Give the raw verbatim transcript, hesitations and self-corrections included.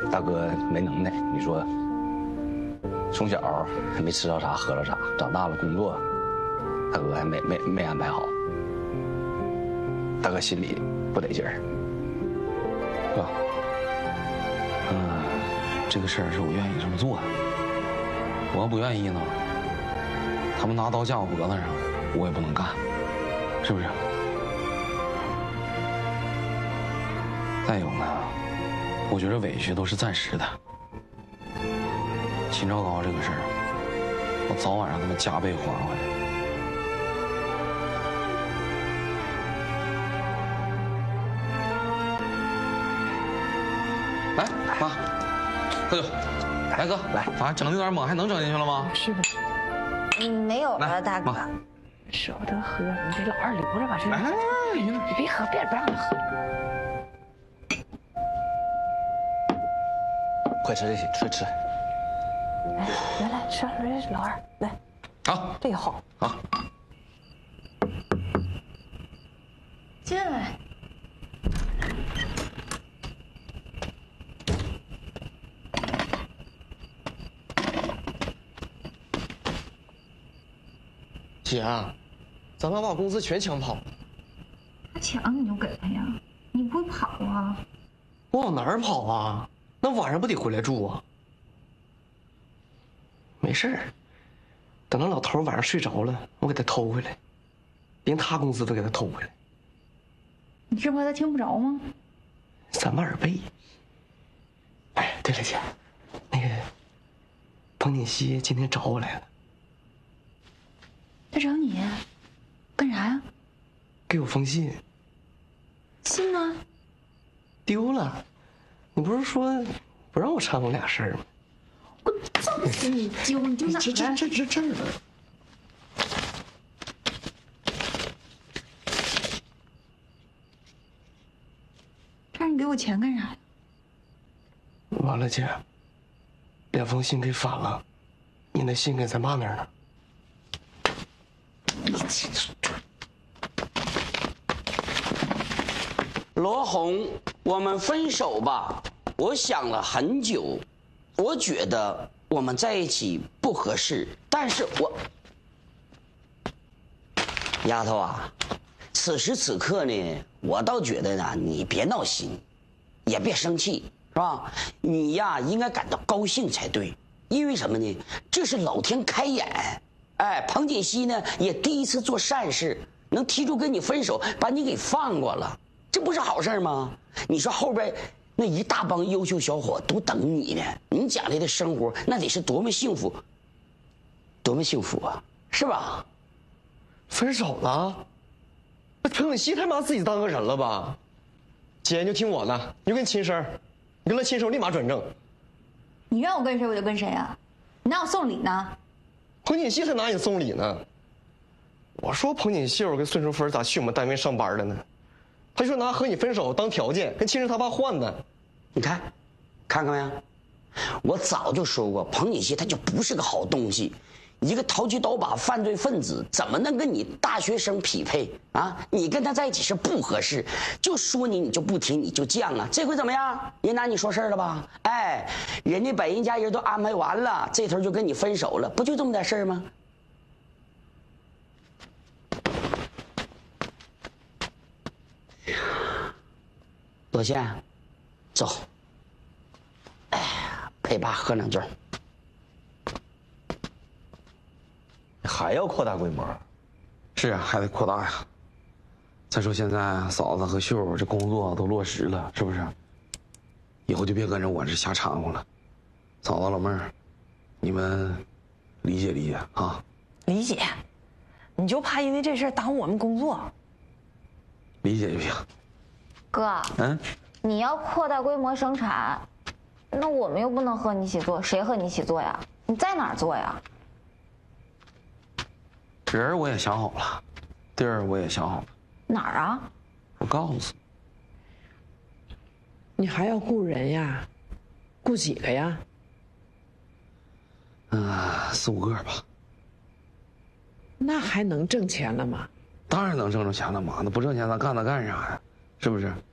大哥没能耐，你说，从小还没吃着啥喝着啥，长大了工作，大哥还没没没安排好，大哥心里不得劲儿，是吧？ 嗯，这个事儿是我愿意这么做的。我要不愿意呢，他们拿刀架我脖子上，我也不能干，是不是？再有呢，我觉得委屈都是暂时的。秦昭高这个事儿，我早晚让他们加倍还回来。来，妈，喝酒。来哥，来，反正整的有点猛，还能整进去了吗？ 是的。 嗯，没有了，大哥。 舍不得喝，你给老二留着吧。这来来来， 你别喝，别不让他喝。 快吃这些，快吃。 来来来，吃，老二来。 好， 这个好。 好。 进来。 姐啊，咱妈把工资全抢跑了。 他抢你就给他呀，你不会跑啊？ 我往哪儿跑啊？那晚上不得回来住啊？没事儿，等那老头晚上睡着了，我给他偷回来，连他工资都给他偷回来。 你是怕他听不着吗？ 三万二倍。哎，对了，姐，那个彭锦熙今天找我来了。 他找你，干啥呀？ 给我封信。 信呢？ 丢了。你不是说不让我掺和俩事儿吗？ 我揍死你！丢你丢哪儿了？ 这这这这这儿呢？ 这让你给我钱干啥呀？ 完了，姐，两封信给反了，你那信给咱妈那儿呢。 罗红，我们分手吧。我想了很久，我觉得我们在一起不合适，但是我，丫头啊，此时此刻呢，我倒觉得呢，你别闹心，也别生气，是吧？你呀，应该感到高兴才对，因为什么呢？这是老天开眼。哎，彭锦熙呢也第一次做善事，能提出跟你分手，把你给放过了，这不是好事吗？你说后边那一大帮优秀小伙都等你呢，你将来的生活那得是多么幸福，多么幸福啊，是吧？ 分手了？那彭锦熙他妈自己当个人了吧？姐，你就听我的，你就跟亲生，你跟他亲生，我立马转正。 你让我跟谁我就跟谁啊！你拿我送礼呢？ 彭锦熙才拿你送礼呢。我说彭锦秀跟孙淑芬咋去我们单位上班了呢？他说拿和你分手当条件，跟亲生他爸换呢。 你看，看看没有？我早就说过，彭锦熙他就不是个好东西，一个投机倒把犯罪分子，怎么能跟你大学生匹配啊？你跟他在一起是不合适，就说你你就不听，你就犟啊。这回怎么样？人拿你说事儿了吧？哎，人家把人家人都安排完了，这头就跟你分手了，不就这么点事儿吗？罗宪，走。哎呀，陪爸喝两盅。 还要扩大规模？ 是啊，还得扩大呀。再说现在嫂子和秀这工作都落实了，是不是？以后就别跟着我这瞎掺和了。嫂子老妹儿，你们理解理解啊。 理解，你就怕因为这事耽误我们工作。 理解就行。 哥， 嗯， 你要扩大规模生产，那我们又不能和你一起做，谁和你一起做呀？你在哪儿做呀？ 人儿我也想好了，地儿我也想好了。 哪儿啊？ 我告诉你，你还要雇人呀？雇几个呀？ 嗯、呃，四五个吧。 那还能挣钱了吗？ 当然能挣着钱了嘛，那不挣钱咱干它干啥呀？是不是？